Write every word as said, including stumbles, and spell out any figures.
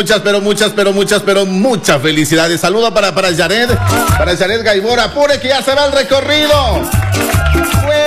Muchas, pero muchas, pero muchas, pero muchas felicidades. Saludo para, para Jared, para Jared Gaibor. Apure que ya se va el recorrido.